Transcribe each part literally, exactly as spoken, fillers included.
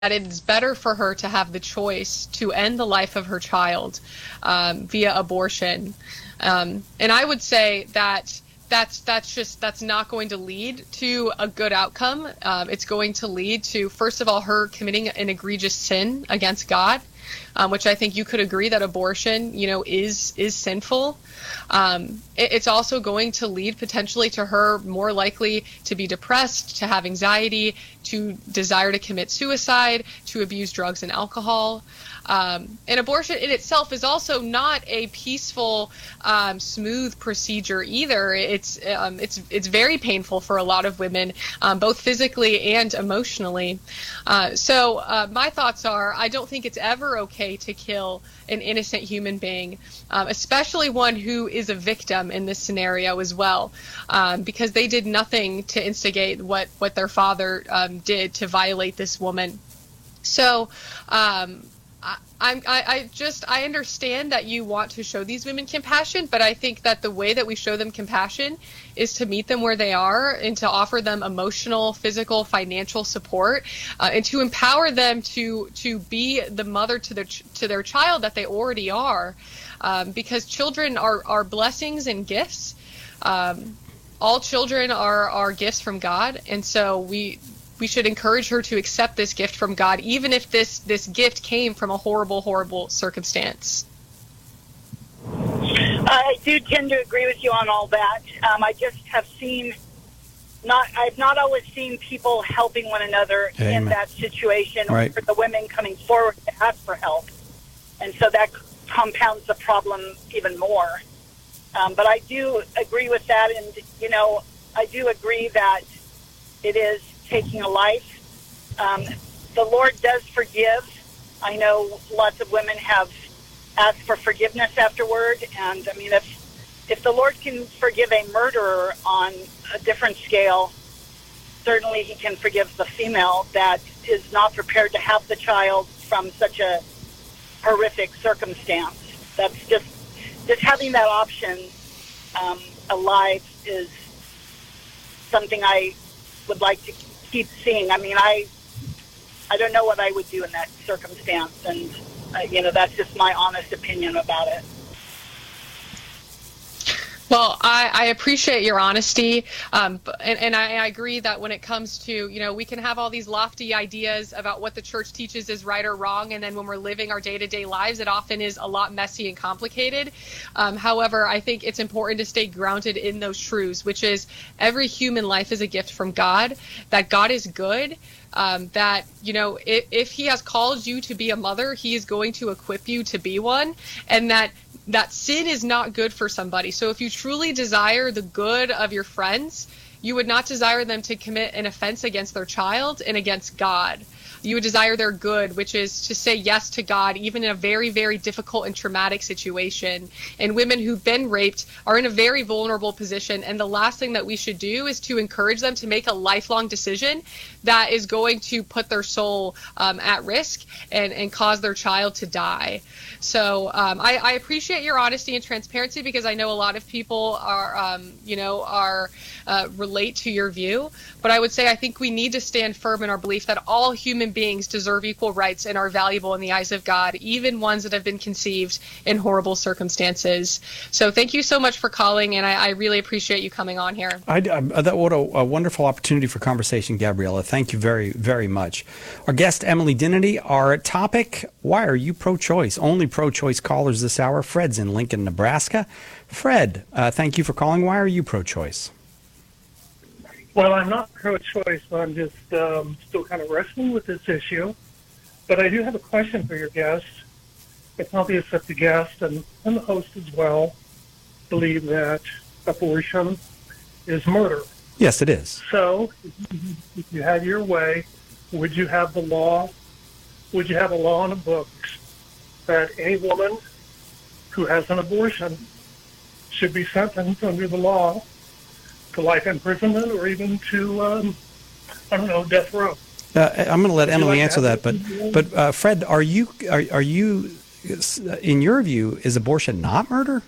that it is better for her to have the choice to end the life of her child um, via abortion. Um, and I would say that that's that's just that's not going to lead to a good outcome. Um, it's going to lead to, first of all, her committing an egregious sin against God, um, which I think you could agree that abortion, you know, is is sinful. Um, it, it's also going to lead potentially to her more likely to be depressed, to have anxiety, to desire to commit suicide, to abuse drugs and alcohol. Um, and abortion in itself is also not a peaceful, um, smooth procedure either. It's um, it's it's very painful for a lot of women, um, both physically and emotionally. Uh, so uh, my thoughts are, I don't think it's ever okay to kill an innocent human being, um, especially one who is a victim in this scenario as well, um, because they did nothing to instigate what what their father um, did to violate this woman. So. Um, I, I, I just, I understand that you want to show these women compassion, but I think that the way that we show them compassion is to meet them where they are and to offer them emotional, physical, financial support, uh, and to empower them to to be the mother to their to their child that they already are, um, because children are, are blessings and gifts. Um, all children are, are gifts from God, and so we. We should encourage her to accept this gift from God, even if this, this gift came from a horrible, horrible circumstance. I do tend to agree with you on all that. Um, I just have seen, not I've not always seen people helping one another Amen. In that situation, right. or for the women coming forward to ask for help. And so that compounds the problem even more. Um, but I do agree with that, and, you know, I do agree that it is taking a life. Um, the Lord does forgive. I know lots of women have asked for forgiveness afterward, and I mean, if if the Lord can forgive a murderer on a different scale, certainly He can forgive the female that is not prepared to have the child from such a horrific circumstance. That's just just having that option um, alive is something I would like to keep seeing. I mean, I I don't know what I would do in that circumstance, and uh, you know, that's just my honest opinion about it. Well, I, I appreciate your honesty, um, and, and I, I agree that when it comes to, you know, we can have all these lofty ideas about what the church teaches is right or wrong, and then when we're living our day-to-day lives, it often is a lot messy and complicated. Um, however, I think it's important to stay grounded in those truths, which is every human life is a gift from God, that God is good, um, that, you know, if, if He has called you to be a mother, He is going to equip you to be one, and that that sin is not good for somebody. So if you truly desire the good of your friends, you would not desire them to commit an offense against their child and against God. You would desire their good, which is to say yes to God, even in a very, very difficult and traumatic situation. And women who've been raped are in a very vulnerable position. And the last thing that we should do is to encourage them to make a lifelong decision that is going to put their soul um, at risk and, and cause their child to die. So um, I, I appreciate your honesty and transparency, because I know a lot of people are, um, you know, are uh, relate to your view. But I would say I think we need to stand firm in our belief that all human beings deserve equal rights and are valuable in the eyes of God, even ones that have been conceived in horrible circumstances. So thank you so much for calling, and I, I really appreciate you coming on here. I, I, that what a, a wonderful opportunity for conversation, Gabriella. Thank you very, very much. Our guest, Emily Dennedy. Our topic, why are you pro-choice? Only pro-choice callers this hour. Fred's in Lincoln, Nebraska. Fred, uh, thank you for calling. Why are you pro-choice? Well, I'm not pro-choice, but I'm just um, still kind of wrestling with this issue. But I do have a question for your guest. It's obvious that the guest and, and the host as well believe that abortion is murder. Yes, it is. So, if you had your way, would you have the law, would you have a law in the books that any woman who has an abortion should be sentenced under the law to life imprisonment, or even to, um, I don't know, death row? Uh, I'm going to let Would Emily like answer that, but but uh, Fred, are you are are you, in your view, is abortion not murder?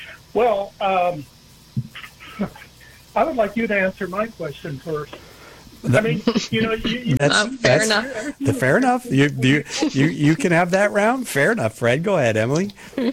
Well, um, I would like you to answer my question first. I mean, you know, you, you, That's, Um, fair that's enough. the- fair enough. You, you you you can have that round. Fair enough, Fred. Go ahead, Emily.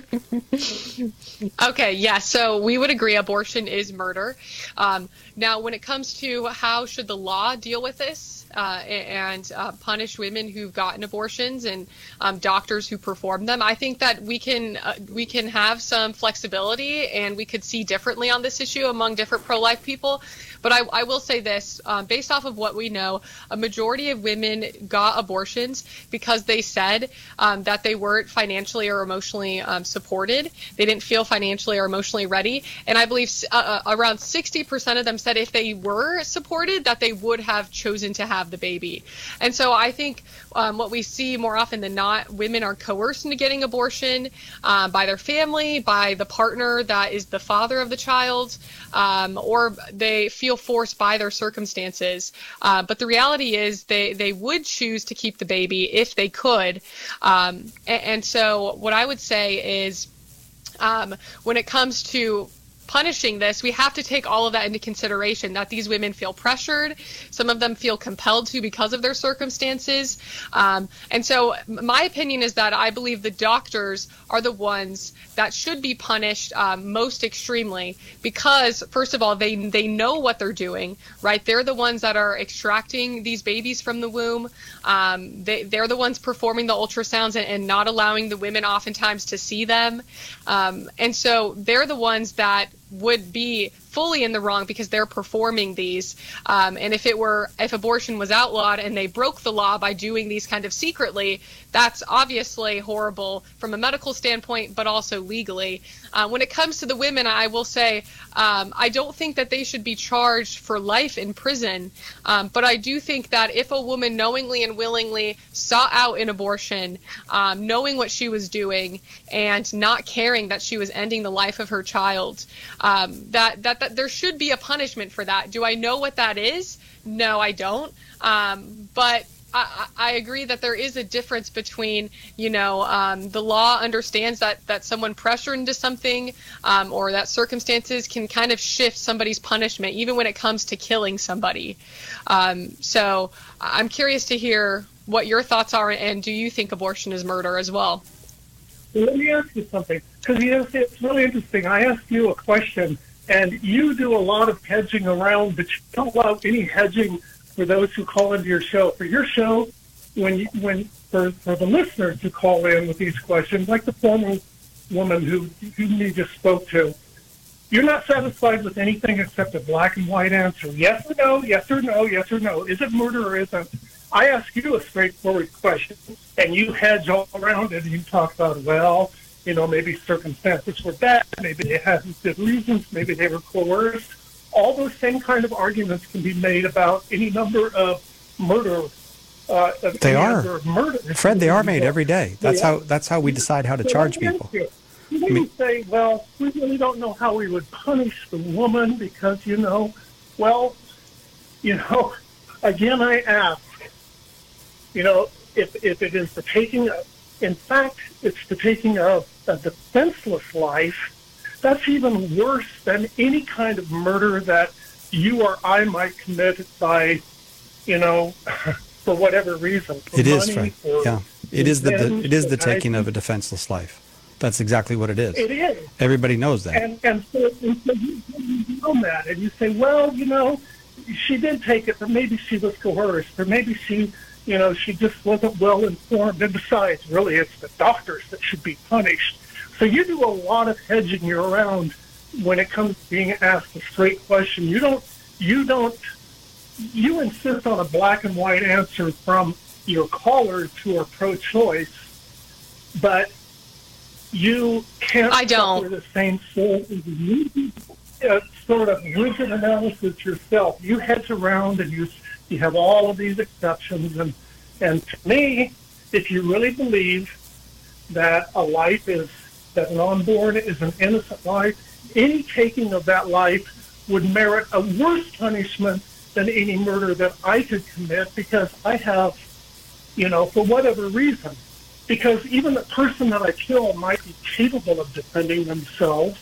Okay, yeah, so we would agree abortion is murder. Um, now, when it comes to how should the law deal with this uh, and uh, punish women who've gotten abortions and um, doctors who perform them, I think that we can uh, we can have some flexibility and we could see differently on this issue among different pro-life people. But I, I will say this, um, based off of what we know, a majority of women got abortions because they said um, that they weren't financially or emotionally um, supported. They didn't feel financially or emotionally ready. And I believe uh, around sixty percent of them said if they were supported, that they would have chosen to have the baby. And so I think um, what we see more often than not, women are coerced into getting abortion uh, by their family, by the partner that is the father of the child, um, or they feel forced by their circumstances. Uh, but the reality is they, they would choose to keep the baby if they could. Um, and, and so what I would say is um, when it comes to punishing this, we have to take all of that into consideration, that these women feel pressured. Some of them feel compelled to because of their circumstances. Um, and so my opinion is that I believe the doctors are the ones that should be punished um, most extremely because, first of all, they they know what they're doing, right? They're the ones that are extracting these babies from the womb. Um, they, they're the ones performing the ultrasounds and, and not allowing the women oftentimes to see them. Um, and so they're the ones that would be fully in the wrong because they're performing these. Um, and if it were, if abortion was outlawed and they broke the law by doing these kind of secretly, that's obviously horrible from a medical standpoint, but also legally. Uh, when it comes to the women, I will say um, I don't think that they should be charged for life in prison. Um, but I do think that if a woman knowingly and willingly sought out an abortion, um, knowing what she was doing and not caring that she was ending the life of her child, um, that, that, that there should be a punishment for that. Do I know what that is? No, I don't. Um, but I, I agree that there is a difference between, you know, um, the law understands that, that someone pressured into something um, or that circumstances can kind of shift somebody's punishment, even when it comes to killing somebody. Um, so I'm curious to hear what your thoughts are, and do you think abortion is murder as well? Well, let me ask you something, because you know, it's really interesting. I asked you a question, and you do a lot of hedging around, but you don't allow any hedging for those who call into your show. For your show, when you, when for, for the listeners who call in with these questions, like the former woman who, who you just spoke to, you're not satisfied with anything except a black and white answer. Yes or no, yes or no, yes or no. Is it murder or isn't? I ask you a straightforward question, and you hedge all around it, and you talk about, well, you know, maybe circumstances were bad, maybe they had good reasons, maybe they were coerced. All those same kind of arguments can be made about any number of murder. Uh, of They any are. number of murder. Fred, they are made every day. That's They how are. that's how we decide how to So charge let me people. ask You, you I mean- say, well, we really don't know how we would punish the woman because, you know, well, you know, again, I ask, you know, if if it is the taking of, in fact, it's the taking of a defenseless life, that's even worse than any kind of murder that you or I might commit by, you know, for whatever reason. For It is, money, Fred. for Yeah, it is the, the revenge, it is the for taking guys- of a defenseless life. That's exactly what it is. It is. Everybody knows that. And, and so, and so you, you know that, and you say, well, you know, she did take it, but maybe she was coerced, or maybe she, you know, she just wasn't well informed. And besides, really, it's the doctors that should be punished. So you do a lot of hedging you're around when it comes to being asked a straight question. You don't, you don't, you insist on a black and white answer from your callers who are pro-choice, but you can't I don't. suffer the same sort of, uh, sort of rigid analysis yourself. You hedge around and you you have all of these exceptions. And, and to me, if you really believe that a life is, that an unborn is an innocent life, any taking of that life would merit a worse punishment than any murder that I could commit because I have, you know, for whatever reason. Because even the person that I kill might be capable of defending themselves.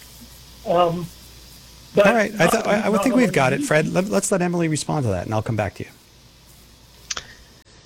Um, but All right, I, th- I, I would think not we've got it, only- Fred. Let, let's let Emily respond to that, and I'll come back to you.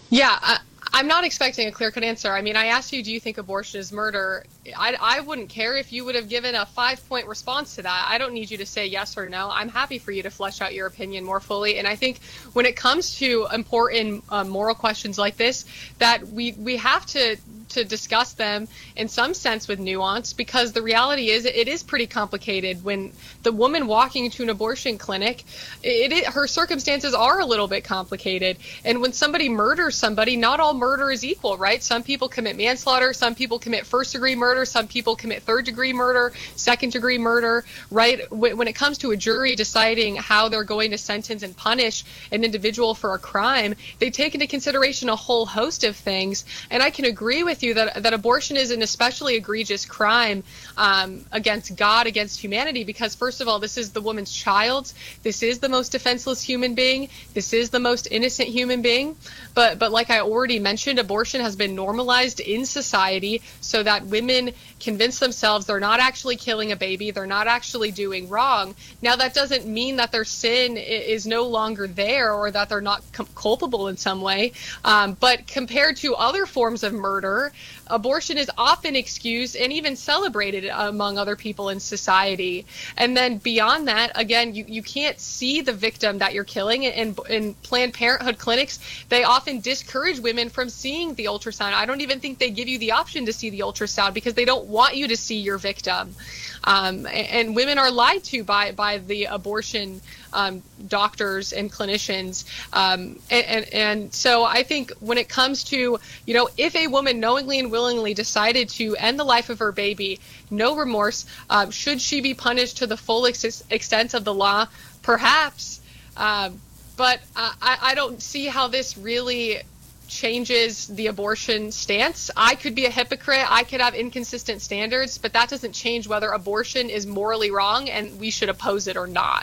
Yeah, I, I'm not expecting a clear-cut answer. I mean, I asked you, do you think abortion is murder? I, I wouldn't care if you would have given a five-point response to that. I don't need you to say yes or no. I'm happy for you to flesh out your opinion more fully. And I think when it comes to important uh, moral questions like this, that we, we have to to discuss them in some sense with nuance, because the reality is it is pretty complicated. When the woman walking into an abortion clinic, it, it her circumstances are a little bit complicated. And when somebody murders somebody, not all murder is equal, right? Some people commit manslaughter, some people commit first degree murder, some people commit third degree murder, second degree murder, right? When it comes to a jury deciding how they're going to sentence and punish an individual for a crime, they take into consideration a whole host of things. And I can agree with you that, that abortion is an especially egregious crime um, against God, against humanity, because first of all, this is the woman's child. This is the most defenseless human being. This is the most innocent human being. But, but like I already mentioned, abortion has been normalized in society so that women convince themselves they're not actually killing a baby, they're not actually doing wrong. Now, that doesn't mean that their sin is no longer there or that they're not culpable in some way. Um, but compared to other forms of murder, abortion is often excused and even celebrated among other people in society. And then beyond that, again, you, you can't see the victim that you're killing. In, in Planned Parenthood clinics, they often discourage women from seeing the ultrasound. I don't even think they give you the option to see the ultrasound because they don't want you to see your victim. Um, and, and women are lied to by, by the abortion um, doctors and clinicians. Um, and, and, and so I think when it comes to, you know, if a woman knowingly and willingly decided to end the life of her baby, no remorse, uh, should she be punished to the full ex- extent of the law? Perhaps. Um, but I, I don't see how this really changes the abortion stance. I could be a hypocrite. I could have inconsistent standards, but that doesn't change whether abortion is morally wrong and we should oppose it or not.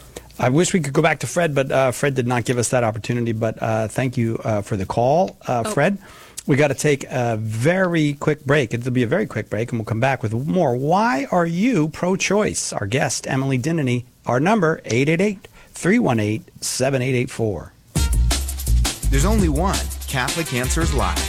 I wish we could go back to Fred, but uh, Fred did not give us that opportunity. But uh, thank you uh, for the call, uh, oh. Fred. We got to take a very quick break. It'll be a very quick break, and we'll come back with more. Why are you pro-choice? Our guest, Emily Denneny. Our number, eight eight eight, three one eight, seven eight eight four. There's only one Catholic Answers Live.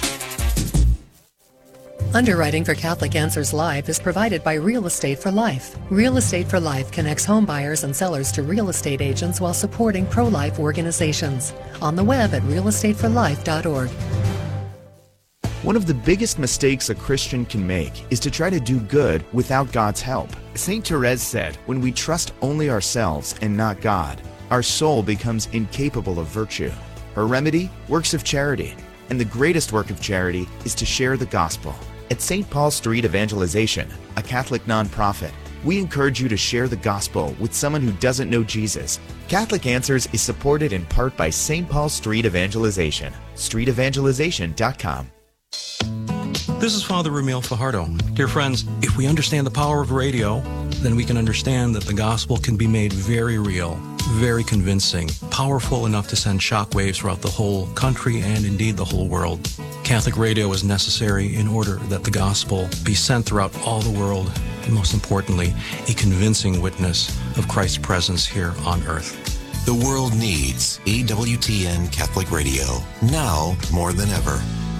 Underwriting for Catholic Answers Live is provided by Real Estate for Life. Real Estate for Life connects home buyers and sellers to real estate agents while supporting pro-life organizations. On the web at real estate for life dot org. One of the biggest mistakes a Christian can make is to try to do good without God's help. Saint Therese said, when we trust only ourselves and not God, our soul becomes incapable of virtue. Her remedy? Works of charity. And the greatest work of charity is to share the gospel. At Saint Paul Street Evangelization, a Catholic nonprofit, we encourage you to share the gospel with someone who doesn't know Jesus. Catholic Answers is supported in part by Saint Paul Street Evangelization. street evangelization dot com. This is Father Ramil Fajardo. Dear friends, if we understand the power of radio, then we can understand that the gospel can be made very real, very convincing, powerful enough to send shockwaves throughout the whole country and indeed the whole world. Catholic radio is necessary in order that the gospel be sent throughout all the world, and most importantly, a convincing witness of Christ's presence here on earth. The world needs A W T N Catholic Radio, now more than ever.